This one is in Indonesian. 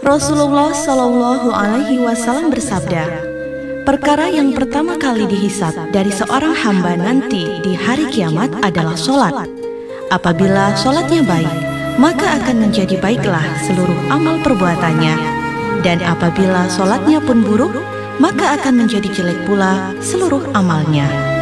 Rasulullah Shallallahu Alaihi Wasallam bersabda, perkara yang pertama kali dihisab dari seorang hamba nanti di hari kiamat adalah sholat. Apabila sholatnya baik, maka akan menjadi baiklah seluruh amal perbuatannya. Dan apabila sholatnya pun buruk, maka akan menjadi jelek pula seluruh amalnya.